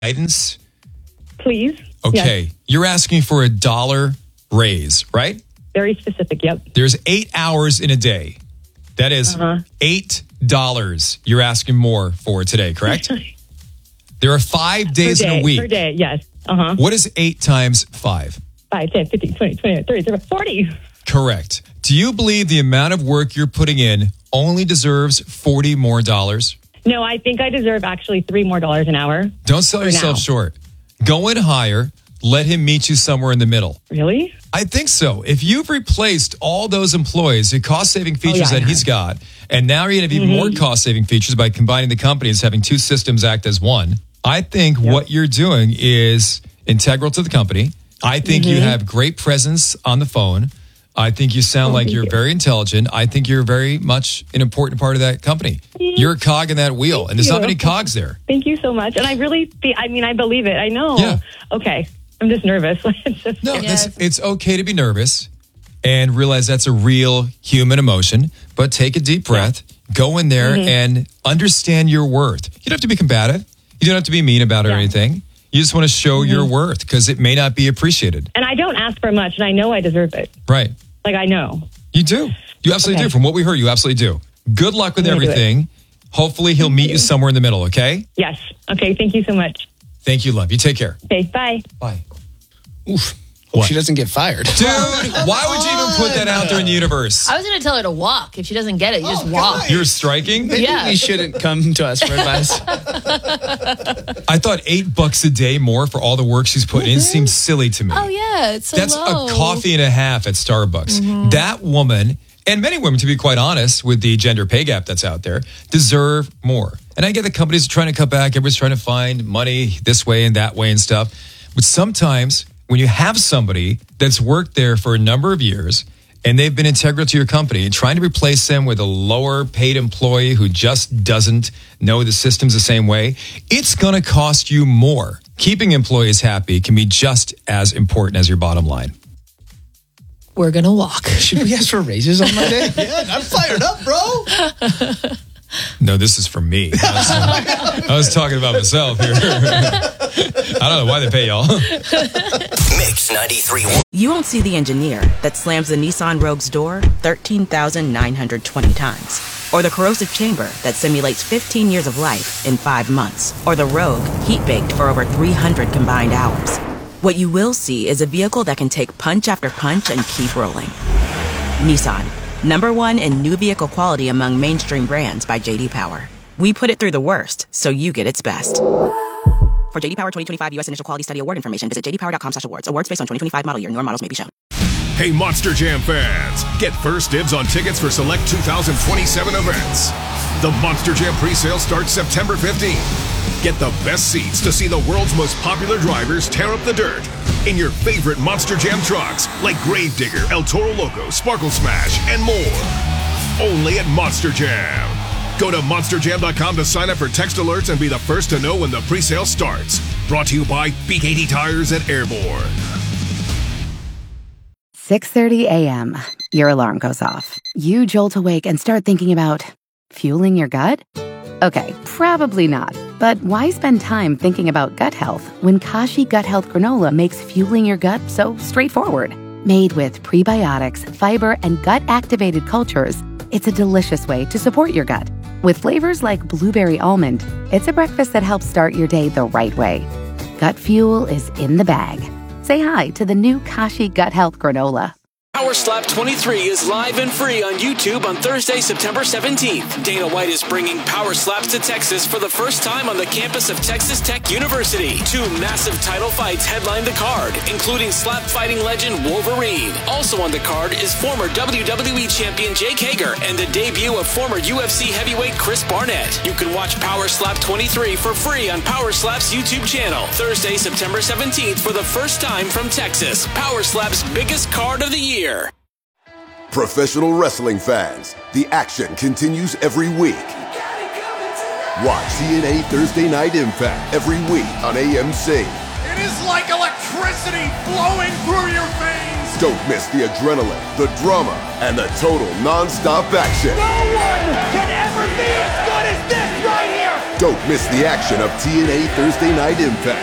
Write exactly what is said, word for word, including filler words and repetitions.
guidance? Please. Okay. Yes. You're asking for a dollar raise, right? Very specific, yep. There's eight hours in a day. That is Uh-huh. eight dollars you're asking more for today, correct? There are five days per day, in a week. Per day, yes. Uh-huh. What is eight times five? five, ten, fifteen, twenty, twenty-one, thirty, forty. Correct. Do you believe the amount of work you're putting in only deserves forty more dollars? No, I think I deserve actually three more dollars an hour. Don't sell yourself now. short. Go in higher. Let him meet you somewhere in the middle. Really? I think so. If you've replaced all those employees, the cost-saving features oh, yeah, that he's got, and now you're going to have even mm-hmm. more cost-saving features by combining the companies, having two systems act as one, I think yep. what you're doing is integral to the company. I think mm-hmm. you have great presence on the phone. I think you sound oh, like you're you. very intelligent. I think you're very much an important part of that company. Mm-hmm. You're a cog in that wheel, Thank and there's you. not many cogs there. Thank you so much. And I really, be, I mean, I believe it. I know. Yeah. Okay. I'm just nervous. It's just No, Yes. that's, it's okay to be nervous and realize that's a real human emotion, but take a deep breath, go in there Mm-hmm. and understand your worth. You don't have to be combative. You don't have to be mean about it or Yeah. anything. You just want to show Mm-hmm. your worth because it may not be appreciated. And I don't ask for much, and I know I deserve it. Right. Like, I know. You do. You absolutely Okay. do. From what we heard, you absolutely do. Good luck with I'm gonna do everything. Hopefully he'll meet you somewhere in the middle, okay? Yes. Okay. Thank you so much. Thank you, love. You take care. Okay. Bye. Bye. Oof. What? She doesn't get fired. Dude, why would you even put that out there in the universe? I was going to tell her to walk. If she doesn't get it, you just walk. You're striking? Maybe Yeah. we shouldn't come to us for advice. I thought eight bucks a day more for all the work she's put in seems silly to me. Oh, yeah. It's so That's low. a coffee and a half at Starbucks. Mm-hmm. That woman, and many women, to be quite honest, with the gender pay gap that's out there, deserve more. And I get the companies are trying to cut back. Everybody's trying to find money this way and that way and stuff. But sometimes when you have somebody that's worked there for a number of years and they've been integral to your company, and trying to replace them with a lower paid employee who just doesn't know the systems the same way, it's going to cost you more. Keeping employees happy can be just as important as your bottom line. We're going to walk. Should we ask for raises on Monday? Yeah, I'm fired up, bro. No, this is for me. I was, I was talking about myself here. I don't know why they pay y'all. Mix ninety-three. You won't see the engineer that slams the Nissan Rogue's door thirteen thousand nine hundred twenty times. Or the corrosive chamber that simulates fifteen years of life in five months. Or the Rogue heat-baked for over three hundred combined hours. What you will see is a vehicle that can take punch after punch and keep rolling. Nissan, number one in new vehicle quality among mainstream brands by J D Power. We put it through the worst, so you get its best. For J D Power twenty twenty-five U S Initial Quality Study Award information, visit j d power dot com slash awards. Awards based on twenty twenty-five model year. Newer models may be shown. Hey, Monster Jam fans, get first dibs on tickets for select two thousand twenty-seven events. The Monster Jam presale starts September fifteenth. Get the best seats to see the world's most popular drivers tear up the dirt in your favorite Monster Jam trucks like Gravedigger, El Toro Loco, Sparkle Smash, and more. Only at Monster Jam. Go to monster jam dot com to sign up for text alerts and be the first to know when the presale starts. Brought to you by B K T Tires at Airborne. six thirty a.m. Your alarm goes off. You jolt awake and start thinking about fueling your gut? Okay, probably not. But why spend time thinking about gut health when Kashi Gut Health Granola makes fueling your gut so straightforward? Made with prebiotics, fiber, and gut-activated cultures, it's a delicious way to support your gut. With flavors like blueberry almond, it's a breakfast that helps start your day the right way. Gut fuel is in the bag. Say hi to the new Kashi Gut Health Granola. Power Slap twenty-three is live and free on YouTube on Thursday, September seventeenth. Dana White is bringing Power Slaps to Texas for the first time on the campus of Texas Tech University. Two massive title fights headline the card, including slap fighting legend Wolverine. Also on the card is former W W E champion Jake Hager and the debut of former U F C heavyweight Chris Barnett. You can watch Power Slap twenty-three for free on Power Slap's YouTube channel. Thursday, September seventeenth for the first time from Texas. Power Slap's biggest card of the year. Professional wrestling fans, the action continues every week. Watch T N A Thursday Night Impact every week on A M C. It is like electricity flowing through your veins. Don't miss the adrenaline, the drama, and the total non-stop action. No one can ever be as good as this right here. Don't miss the action of T N A Thursday Night Impact.